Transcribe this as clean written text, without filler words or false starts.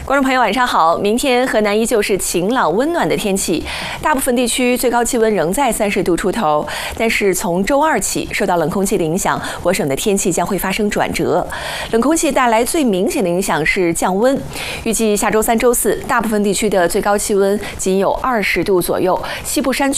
观众朋友，晚上好！明天河南依旧是晴朗温暖的天气，大部分地区最高气温仍在30度出头。但是从周二起，受到冷空气的影响，我省的天气将会发生转折。冷空气带来最明显的影响是降温，预计下周3、周4，大部分地区的最高气温仅有20度左右，西部山区